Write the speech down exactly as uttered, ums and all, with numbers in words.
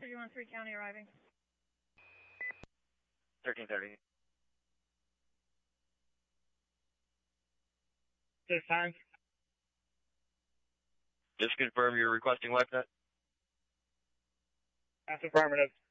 thirty-one three County arriving. thirteen thirty. This time. Just confirm you're requesting LifeNet. That's affirmative.